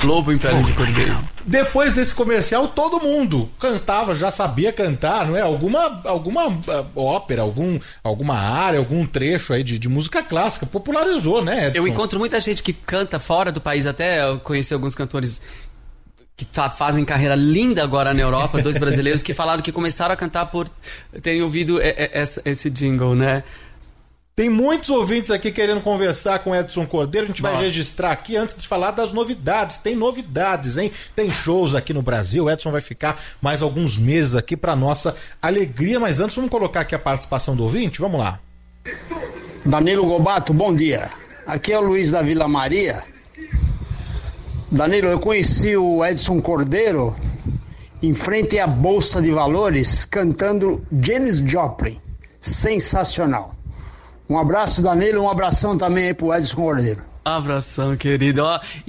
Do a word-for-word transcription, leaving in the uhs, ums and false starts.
Lobo em pele de cordeiro. Depois desse comercial, todo mundo cantava, já sabia cantar, não é? Alguma, alguma uh, ópera, algum, alguma área, algum trecho aí de, de música clássica popularizou, né, Edson? Eu encontro muita gente que canta fora do país, até eu conheci alguns cantores que tá, fazem carreira linda agora na Europa, dois brasileiros que falaram que começaram a cantar por terem ouvido esse, esse jingle, né? Tem muitos ouvintes aqui querendo conversar com o Edson Cordeiro. A gente vai Bom. registrar aqui antes de falar das novidades. Tem novidades, hein? Tem shows aqui no Brasil. O Edson vai ficar mais alguns meses aqui para nossa alegria. Mas antes, vamos colocar aqui a participação do ouvinte? Vamos lá. Danilo Gobato, bom dia. Aqui é o Luiz da Vila Maria. Danilo, eu conheci o Edson Cordeiro em frente à Bolsa de Valores cantando Janis Joplin. Sensacional. Um abraço, Danilo, um abração também aí pro Edson Cordeiro. Abração, querido. Ó,